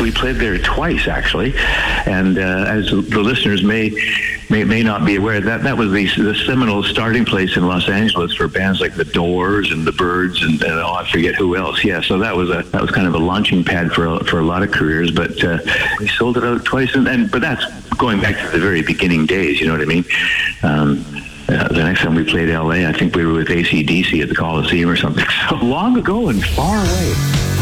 we played there twice, actually. And as the listeners may not be aware, that was the seminal starting place in Los Angeles for bands like the Doors and the Byrds and I forget who else. Yeah, so that was kind of a launching pad for a lot of careers. But we sold it out twice, but that's going back to the very beginning days. You know what I mean? The next time we played LA, I think we were with AC/DC at the Coliseum or something. So long ago and far away.